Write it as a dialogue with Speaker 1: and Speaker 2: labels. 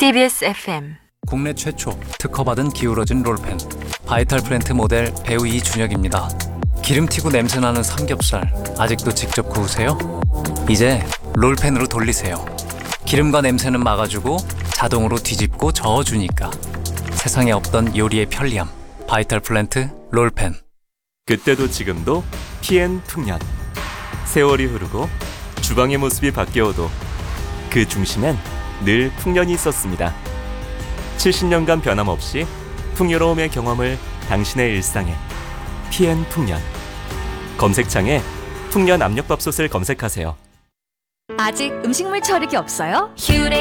Speaker 1: TBS FM
Speaker 2: 국내 최초 특허받은 기울어진 롤펜 바이탈 플랜트 모델 배우 이준혁입니다. 기름튀고 냄새나는 삼겹살 아직도 직접 구우세요? 이제 롤펜으로 돌리세요. 기름과 냄새는 막아주고 자동으로 뒤집고 저어주니까 세상에 없던 요리의 편리함 바이탈 플랜트 롤펜.
Speaker 3: 그때도 지금도 TN 풍년. 세월이 흐르고 주방의 모습이 바뀌어도 그 중심엔 늘 풍년이 있었습니다. 70년간 변함없이 풍요로움의 경험을 당신의 일상에 TN 풍년. 검색창에 풍년 압력밥솥을 검색하세요.
Speaker 4: 아직 음식물 처리기 없어요?
Speaker 1: 휴레